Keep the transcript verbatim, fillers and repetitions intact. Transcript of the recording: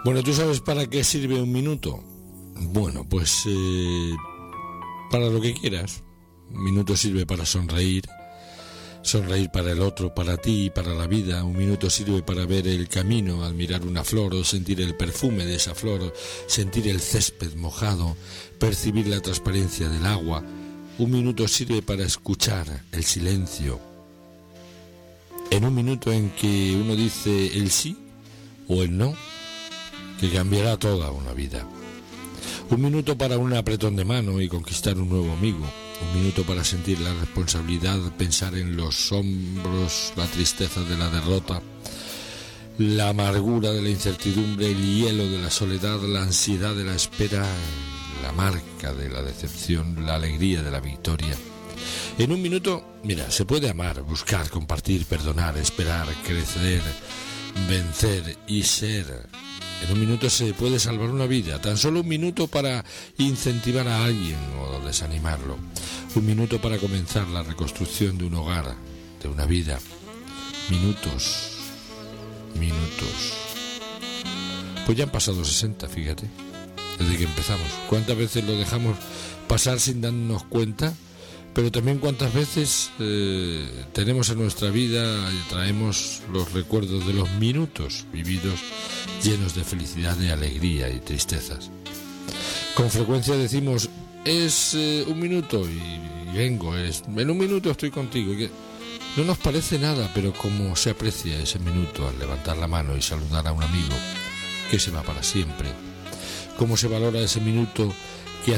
Bueno, ¿tú sabes para qué sirve un minuto? Bueno, pues eh, para lo que quieras. Un minuto sirve para sonreír, sonreír para el otro, para ti y para la vida. Un minuto sirve para ver el camino al mirar una flor o sentir el perfume de esa flor, sentir el césped mojado, percibir la transparencia del agua. Un minuto sirve para escuchar el silencio. En un minuto en que uno dice el sí o el no, que cambiará toda una vida. Un minuto para un apretón de mano y conquistar un nuevo amigo. Un minuto para sentir la responsabilidad, pensar en los hombros, la tristeza de la derrota, la amargura de la incertidumbre, el hielo de la soledad, la ansiedad de la espera, la marca de la decepción, la alegría de la victoria. En un minuto, mira, se puede amar, buscar, compartir, perdonar, esperar, crecer, vencer y ser. En un minuto se puede salvar una vida, tan solo un minuto para incentivar a alguien o desanimarlo. Un minuto para comenzar la reconstrucción de un hogar, de una vida. Minutos, minutos. Pues ya han pasado sesenta, fíjate, desde que empezamos. ¿Cuántas veces lo dejamos pasar sin darnos cuenta? Pero también cuántas veces eh, tenemos en nuestra vida y traemos los recuerdos de los minutos vividos llenos de felicidad, de alegría y tristezas. Con frecuencia decimos, es eh, un minuto y, y vengo, es, en un minuto estoy contigo. Y no nos parece nada, pero cómo se aprecia ese minuto al levantar la mano y saludar a un amigo que se va para siempre. Cómo se valora ese minuto